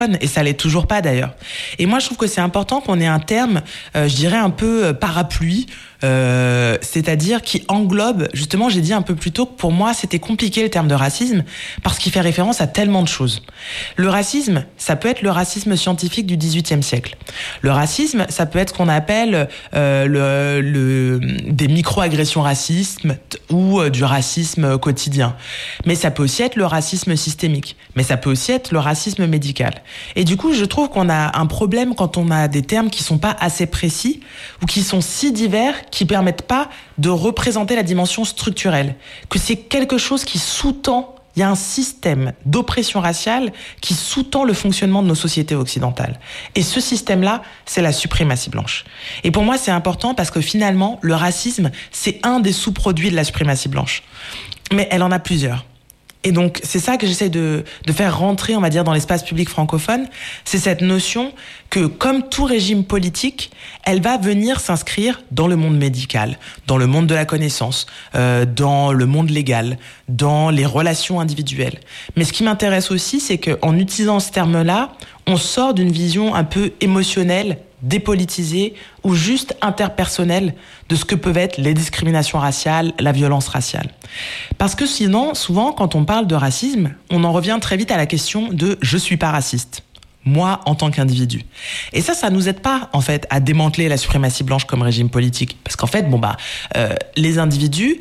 et ça l'est toujours pas d'ailleurs. Et moi je trouve que c'est important qu'on ait un terme, je dirais un peu parapluie, c'est-à-dire qui englobe, justement j'ai dit un peu plus tôt que pour moi c'était compliqué le terme de racisme parce qu'il fait référence à tellement de choses. Le racisme, ça peut être le racisme scientifique du XVIIIe siècle. Le racisme, ça peut être ce qu'on appelle des micro-agressions racistes ou du racisme quotidien. Mais ça peut aussi être le racisme systémique. Mais ça peut aussi être le racisme médical. Et du coup, je trouve qu'on a un problème quand on a des termes qui sont pas assez précis ou qui sont si divers qui permettent pas de représenter la dimension structurelle. Que c'est quelque chose qui sous-tend, il y a un système d'oppression raciale qui sous-tend le fonctionnement de nos sociétés occidentales. Et ce système-là, c'est la suprématie blanche. Et pour moi, c'est important parce que finalement, le racisme, c'est un des sous-produits de la suprématie blanche. Mais elle en a plusieurs. Et donc, c'est ça que j'essaie de faire rentrer, on va dire, dans l'espace public francophone. C'est cette notion que, comme tout régime politique, elle va venir s'inscrire dans le monde médical, dans le monde de la connaissance, dans le monde légal, dans les relations individuelles. Mais ce qui m'intéresse aussi, c'est qu'en utilisant ce terme-là, on sort d'une vision un peu émotionnelle, dépolitisée ou juste interpersonnelle de ce que peuvent être les discriminations raciales, la violence raciale. Parce que sinon, souvent, quand on parle de racisme, on en revient très vite à la question de « je suis pas raciste ». Moi, en tant qu'individu. Et ça nous aide pas, en fait, à démanteler la suprématie blanche comme régime politique. Parce qu'en fait, les individus,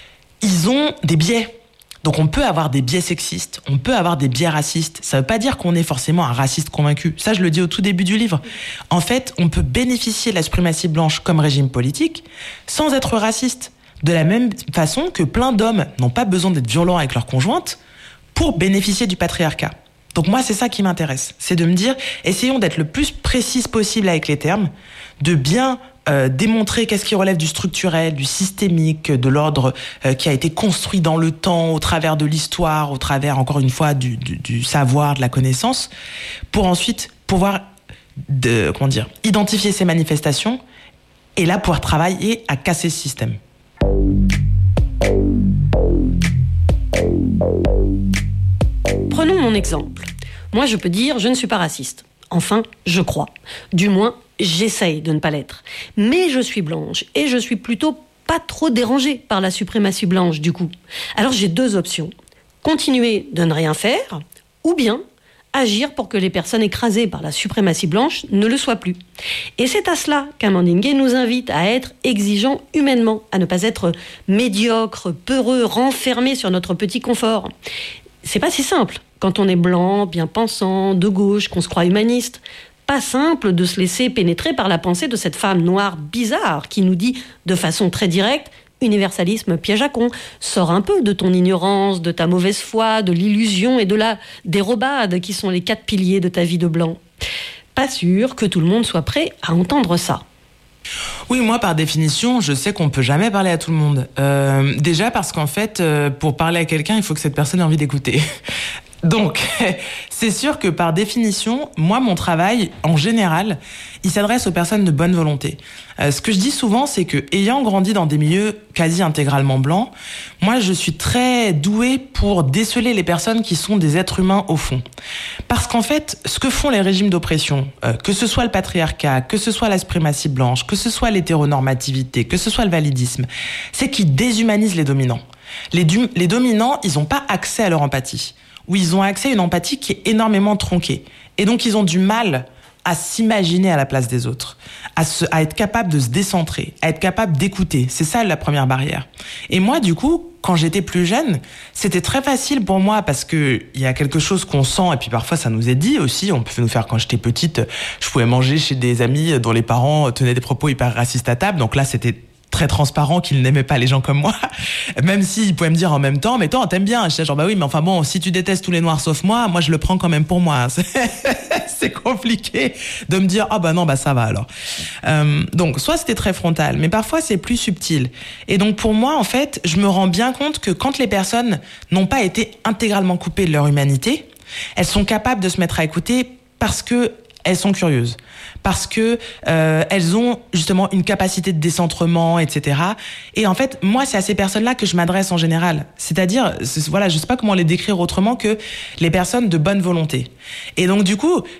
ils ont des biais. Donc on peut avoir des biais sexistes, on peut avoir des biais racistes. Ça veut pas dire qu'on est forcément un raciste convaincu. Ça, je le dis au tout début du livre. En fait, on peut bénéficier de la suprématie blanche comme régime politique sans être raciste. De la même façon que plein d'hommes n'ont pas besoin d'être violents avec leur conjointe pour bénéficier du patriarcat. Donc moi, c'est ça qui m'intéresse. C'est de me dire, essayons d'être le plus précise possible avec les termes, de bien démontrer qu'est-ce qui relève du structurel, du systémique, de l'ordre qui a été construit dans le temps, au travers de l'histoire, au travers, encore une fois, du savoir, de la connaissance, pour ensuite pouvoir identifier ces manifestations et là pouvoir travailler à casser ce système. Prenons mon exemple. Moi, je peux dire, je ne suis pas raciste. Enfin, je crois. Du moins, j'essaye de ne pas l'être. Mais je suis blanche et je suis plutôt pas trop dérangée par la suprématie blanche, du coup. Alors j'ai deux options. Continuer de ne rien faire ou bien agir pour que les personnes écrasées par la suprématie blanche ne le soient plus. Et c'est à cela qu'Amandine Gay nous invite à être exigeants humainement, à ne pas être médiocres, peureux, renfermés sur notre petit confort. C'est pas si simple quand on est blanc, bien pensant, de gauche, qu'on se croit humaniste. Pas simple de se laisser pénétrer par la pensée de cette femme noire bizarre qui nous dit de façon très directe « universalisme piège à con, sors un peu de ton ignorance, de ta mauvaise foi, de l'illusion et de la dérobade qui sont les 4 piliers de ta vie de blanc ». Pas sûr que tout le monde soit prêt à entendre ça. Oui, moi, par définition, je sais qu'on peut jamais parler à tout le monde. Déjà parce qu'en fait, pour parler à quelqu'un, il faut que cette personne ait envie d'écouter. Donc, c'est sûr que par définition, moi, mon travail, en général, il s'adresse aux personnes de bonne volonté. Ce que je dis souvent, c'est que, ayant grandi dans des milieux quasi intégralement blancs, moi, je suis très douée pour déceler les personnes qui sont des êtres humains au fond. Parce qu'en fait, ce que font les régimes d'oppression, que ce soit le patriarcat, que ce soit la suprématie blanche, que ce soit l'hétéronormativité, que ce soit le validisme, c'est qu'ils déshumanisent les dominants. Les dominants, ils n'ont pas accès à leur empathie. Où ils ont accès à une empathie qui est énormément tronquée. Et donc, ils ont du mal à s'imaginer à la place des autres, à être capable de se décentrer, à être capable d'écouter. C'est ça la première barrière. Et moi, du coup, quand j'étais plus jeune, c'était très facile pour moi parce que il y a quelque chose qu'on sent et puis parfois ça nous est dit aussi. On pouvait nous faire, quand j'étais petite, je pouvais manger chez des amis dont les parents tenaient des propos hyper racistes à table. Donc là, c'était très transparent qu'ils n'aimaient pas les gens comme moi, même s'ils pouvaient me dire en même temps, mais toi, t'aimes bien. Je disais genre, bah oui, mais enfin bon, si tu détestes tous les noirs sauf moi je le prends quand même pour moi. C'est compliqué de me dire, ah bah non, bah ça va alors. Donc, soit c'était très frontal, mais parfois c'est plus subtil. Et donc pour moi, en fait, je me rends bien compte que quand les personnes n'ont pas été intégralement coupées de leur humanité, elles sont capables de se mettre à écouter parce que elles sont curieuses parce que elles ont justement une capacité de décentrement, etc. Et en fait, moi, c'est à ces personnes-là que je m'adresse en général. C'est-à-dire, voilà, je sais pas comment les décrire autrement que les personnes de bonne volonté. Et donc, du coup,